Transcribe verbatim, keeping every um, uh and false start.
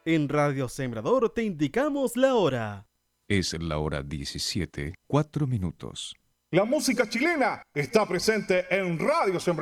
En Radio Sembrador te indicamos la hora. Es la hora diecisiete, cuatro minutos. La música chilena está presente en Radio Sembrador.